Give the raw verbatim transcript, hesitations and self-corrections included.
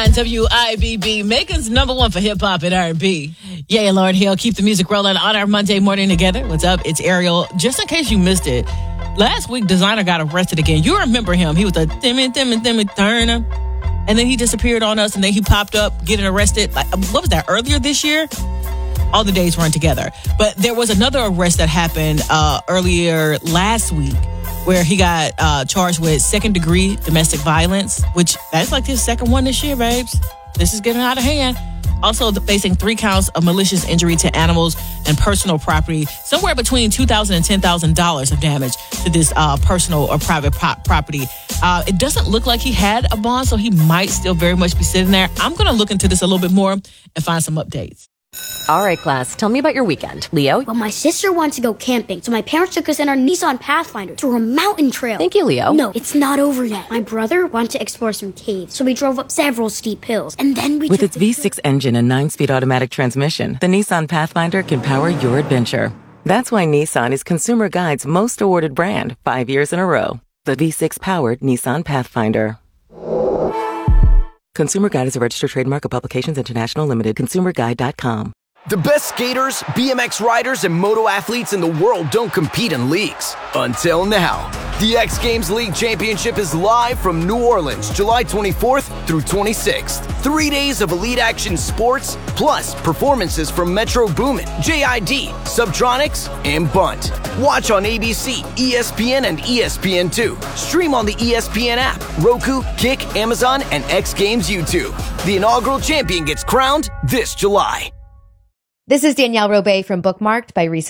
nine W I B B, Macon's number one for hip-hop and R and B. Yeah, Lauryn Hill, keep the music rolling on our Monday morning together. What's up? It's Ariel. Just in case you missed it, last week, Designer got arrested again. You remember him. He was a Timmy, Timmy, Timmy Turner. And then he disappeared on us, and then he popped up getting arrested. Like, what was that, earlier this year? All the days run together. But there was another arrest that happened uh, earlier last week where he got uh, charged with second-degree domestic violence, which that's like his second one this year, babes. This is getting out of hand. Also facing three counts of malicious injury to animals and personal property, somewhere between two thousand dollars and ten thousand dollars of damage to this uh, personal or private pro- property. Uh, it doesn't look like he had a bond, so he might still very much be sitting there. I'm going to look into this a little bit more and find some updates. All right, class, tell me about your weekend. Leo? Well, my sister wanted to go camping, so my parents took us in our Nissan Pathfinder to a mountain trail. Thank you, Leo. No, it's not over yet. My brother wanted to explore some caves, so we drove up several steep hills, and then we With took its V six engine and nine-speed automatic transmission, the Nissan Pathfinder can power your adventure. That's why Nissan is Consumer Guide's most awarded brand five years in a row. The V six-powered Nissan Pathfinder. Consumer Guide is a registered trademark of Publications International Limited. consumer guide dot com. The best skaters, B M X riders, and moto athletes in the world don't compete in leagues. Until now. The X Games League Championship is live from New Orleans, July twenty-fourth through twenty-sixth. Three days of elite action sports, plus performances from Metro Boomin, J I D, Subtronics, and Bunt. Watch on A B C, E S P N, and E S P N two. Stream on the E S P N app, Roku, Kick, Amazon, and X Games YouTube. The inaugural champion gets crowned this July. This is Danielle Robay from Bookmarked by Reese.